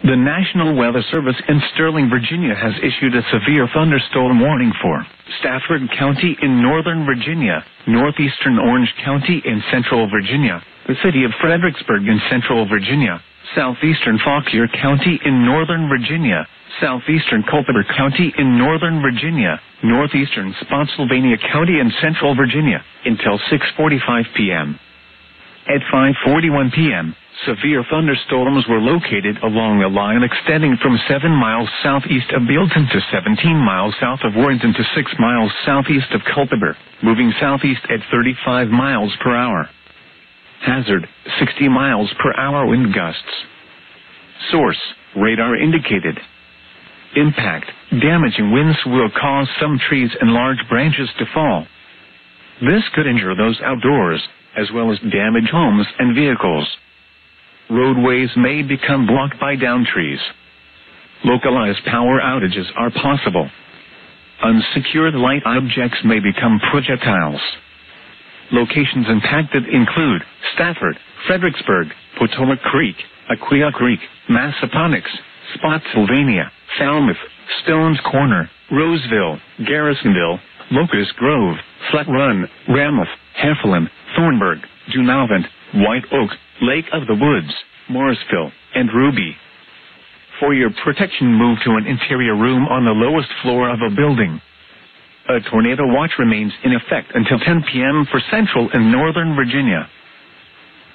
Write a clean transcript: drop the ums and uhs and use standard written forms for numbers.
The National Weather Service in Sterling, Virginia has issued a severe thunderstorm warning for Stafford County in northern Virginia, northeastern Orange County in central Virginia, the city of Fredericksburg in central Virginia, southeastern Fauquier County in northern Virginia, southeastern Culpeper County in northern Virginia, northeastern Spotsylvania County in central Virginia, until 6:45 p.m. At 5:41 p.m., severe thunderstorms were located along a line extending from 7 miles southeast of Bealeton to 17 miles south of Warrenton to 6 miles southeast of Culpeper, moving southeast at 35 miles per hour. Hazard, 60 miles per hour wind gusts. Source, radar indicated. Impact, damaging winds will cause some trees and large branches to fall. This could injure those outdoors, as well as damage homes and vehicles. Roadways may become blocked by downed trees. Localized power outages are possible. Unsecured light objects may become projectiles. Locations impacted include Stafford, Fredericksburg, Potomac Creek, Aquia Creek, Massaponax, Spotsylvania, Falmouth, Stones Corner, Roseville, Garrisonville, Locust Grove, Flat Run, Ramoth, Heflin, Thornburg, Dunavant, White Oak, Lake of the Woods, Morrisville, and Ruby. For your protection, move to an interior room on the lowest floor of a building. A tornado watch remains in effect until 10 p.m. for central and northern Virginia.